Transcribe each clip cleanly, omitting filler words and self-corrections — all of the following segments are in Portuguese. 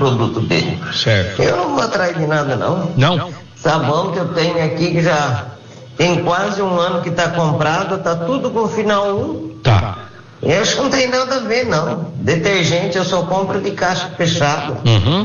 produto dele. Certo. Eu não vou atrás de nada, não. Não? Sabão que eu tenho aqui, que já tem quase um ano que está comprado, tá tudo com final 1. Tá. E acho que não tem nada a ver, não. Detergente eu só compro de caixa fechada.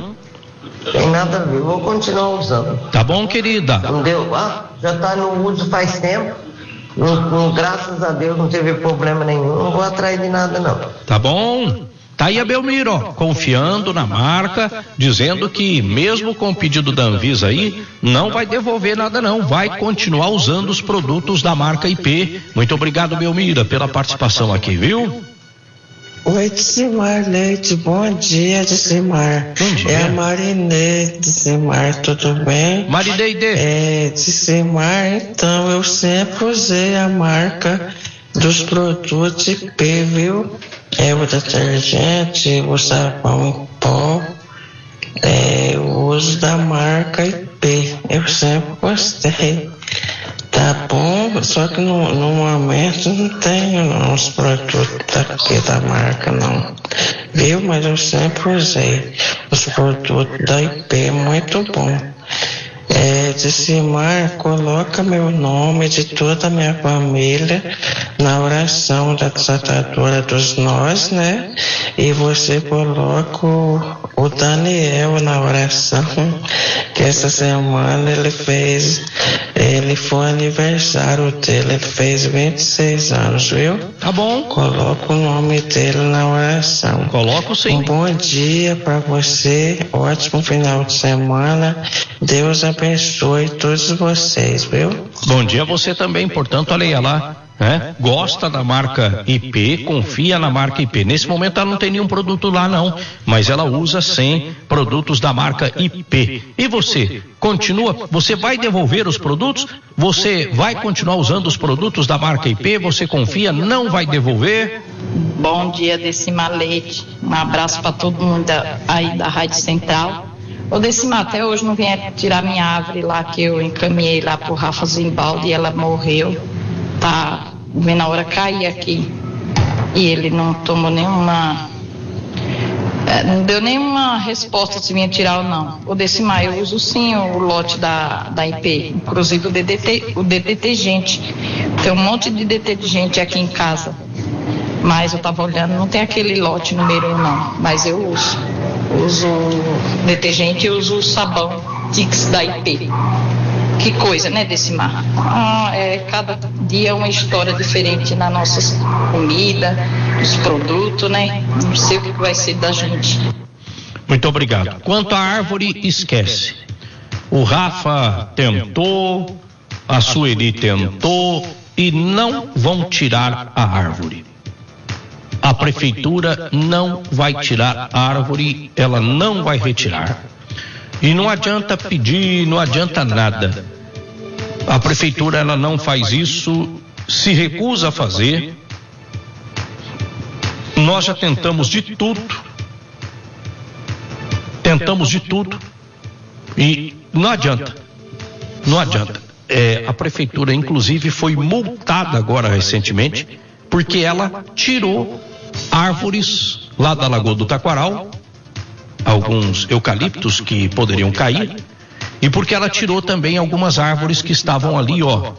Tem nada a ver, eu vou continuar usando. Tá bom, querida? Não deu? Já tá no uso faz tempo. Graças a Deus não teve problema nenhum. Não vou atrás de nada, não. Tá bom? Tá aí a Belmiro, ó, confiando na marca, dizendo que mesmo com o pedido da Anvisa aí, não vai devolver nada não, vai continuar usando os produtos da marca IP. Muito obrigado, Belmira, pela participação aqui, viu? Oi, Dicimar Leite, bom dia, Dicimar. Bom dia. É a Marinê, Dicimar, tudo bem? Marineide. Dicimar, então, eu sempre usei a marca dos produtos IP, viu? O detergente, o sabão em pó, o uso da marca IP, eu sempre gostei. Tá bom, só que no momento não tenho os produtos daqui da marca não, viu? Mas eu sempre usei os produtos da IP, muito bom. Dicimar, coloca meu nome de toda a minha família na oração da desatadora dos nós, né? E você coloca o Daniel na oração, que essa semana ele foi aniversário dele, ele fez 26 anos, viu? Tá bom. Coloca o nome dele na oração. Coloco sim. Um bom dia para você, ótimo final de semana, Deus abençoe todos vocês, viu? Bom dia a você também, portanto, olha lá, né? Gosta da marca IP, confia na marca IP. Nesse momento ela não tem nenhum produto lá não, mas ela usa sim produtos da marca IP. E você, continua, você vai devolver os produtos? Você vai continuar usando os produtos da marca IP? Você confia, não vai devolver? Bom dia, Decimar Leite, um abraço para todo mundo aí da Rádio Central. Ô Decimar, até hoje não vim tirar minha árvore lá que eu encaminhei lá pro Rafa Zimbaldi e ela morreu. Tá vendo a hora cair aqui. E ele não tomou nenhuma. Não deu nenhuma resposta se vinha tirar ou não. Ô Decimar, eu uso sim o lote da IP, inclusive o detergente. Tem um monte de detergente aqui em casa. Mas eu tava olhando, não tem aquele lote número 1 não, mas eu uso o detergente e uso o sabão Tix da IP. Que coisa, né, Decimar? Cada dia é uma história diferente na nossa comida, nos produtos, né? Não sei o que vai ser da gente. Muito obrigado. Quanto à árvore, esquece. O Rafa tentou, a Sueli tentou e não vão tirar a árvore. A prefeitura não vai tirar a árvore, ela não vai retirar. E não adianta pedir, não adianta nada. A prefeitura ela não faz isso, se recusa a fazer. Nós já tentamos de tudo. E não adianta. A prefeitura inclusive foi multada agora recentemente porque ela tirou árvores lá da Lagoa do Taquaral, alguns eucaliptos que poderiam cair, e porque ela tirou também algumas árvores que estavam ali, ó,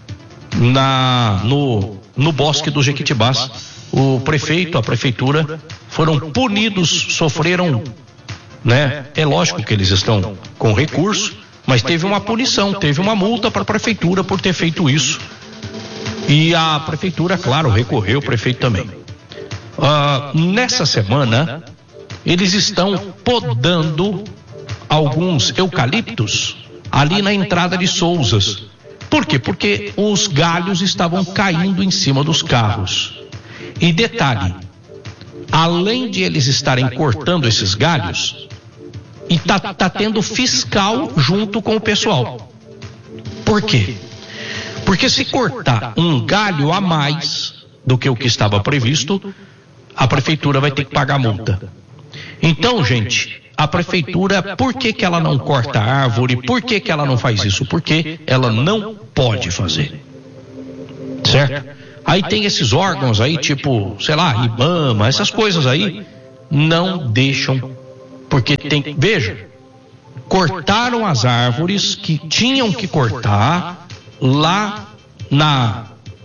no bosque do Jequitibás. O prefeito, a prefeitura foram punidos, sofreram, né? É lógico que eles estão com recurso, mas teve uma punição, teve uma multa para a prefeitura por ter feito isso. E a prefeitura, claro, recorreu, o prefeito também. Nessa semana, eles estão podando alguns eucaliptos ali na entrada de Souzas. Por quê? Porque os galhos estavam caindo em cima dos carros. E detalhe, além de eles estarem cortando esses galhos, e tá tendo fiscal junto com o pessoal. Por quê? Porque se cortar um galho a mais do que o que estava previsto, a prefeitura vai ter que pagar multa. Então, gente, a prefeitura, por que ela não corta a árvore? Por que ela não faz isso? Porque ela não pode fazer. Certo? Aí tem esses órgãos aí, tipo, sei lá, IBAMA, essas coisas aí, não deixam Porque veja, cortaram as árvores que tinham que cortar lá na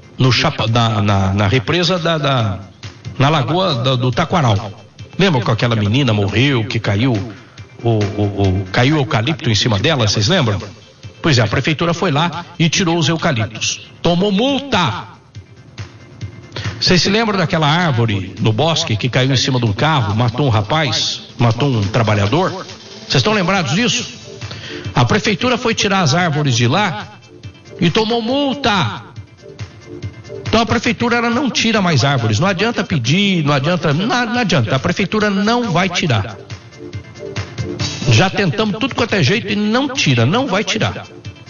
represa na lagoa do Taquaral. Lembra que aquela menina morreu, que caiu caiu eucalipto em cima dela, vocês lembram? Pois é, a prefeitura foi lá e tirou os eucaliptos. Tomou multa. Vocês se lembram daquela árvore no bosque que caiu em cima de um carro, matou um rapaz, matou um trabalhador? Vocês estão lembrados disso? A prefeitura foi tirar as árvores de lá e tomou multa. Então a prefeitura ela não tira mais árvores. Não adianta pedir, não adianta. A prefeitura não vai tirar. Já tentamos tudo quanto é jeito e não tira, não vai tirar.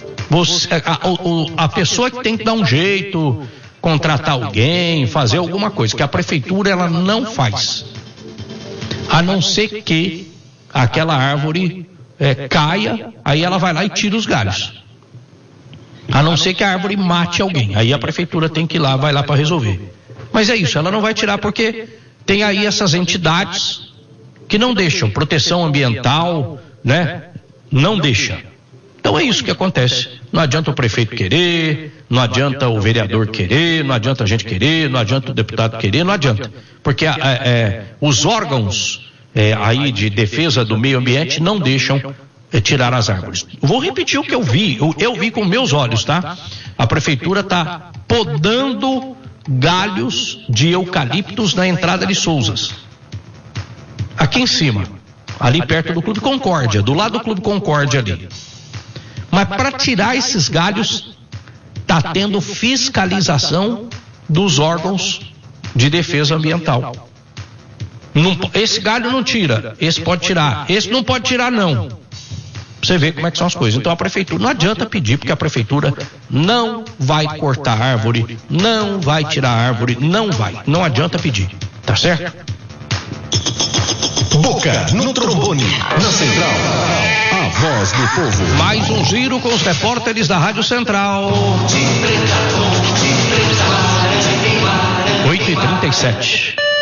A pessoa que tem que dar um jeito, contratar alguém, fazer alguma coisa, que a prefeitura ela não faz. A não ser que aquela árvore caia, aí ela vai lá e tira os galhos. A não ser que a árvore mate alguém, aí a prefeitura tem que ir lá, vai lá para resolver. Mas é isso, ela não vai tirar porque tem aí essas entidades que não deixam, proteção ambiental, né? Não deixa. Então é isso que acontece. Não adianta o prefeito querer, não adianta o vereador querer, não adianta a gente querer, não adianta o deputado querer, não adianta. Porque os órgãos aí de defesa do meio ambiente não deixam tirar as árvores. Vou repetir o que eu vi com meus olhos, tá? A prefeitura está podando galhos de eucaliptos na entrada de Souzas. Aqui em cima, ali perto do Clube Concórdia, do lado do Clube Concórdia ali. Mas para tirar esses galhos, está tendo fiscalização dos órgãos de defesa ambiental. Esse galho não tira, esse pode tirar, esse não pode tirar não. Você vê como é que são as coisas. Então a prefeitura, não adianta pedir, porque a prefeitura não vai cortar árvore, não vai tirar árvore, não adianta pedir, tá certo? Boca no trombone, na Central, a voz do povo. Mais um giro com os repórteres da Rádio Central. 8h37.